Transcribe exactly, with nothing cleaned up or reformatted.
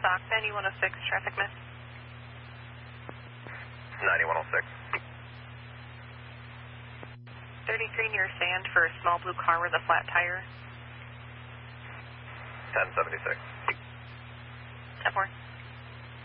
Stock, ninety-one oh six, traffic miss. ninety-one oh six. thirty-three near sand for a small blue car with a flat tire. ten seventy-six. ten four.